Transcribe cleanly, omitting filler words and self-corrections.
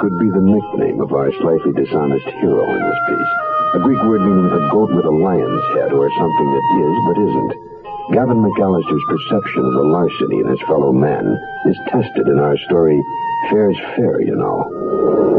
could be the nickname of our slightly dishonest hero in this piece. A Greek word meaning a goat with a lion's head, or something that is but isn't. Gavin McAllister's perception of the larceny in his fellow man is tested in our story, Fair's Fair, you know.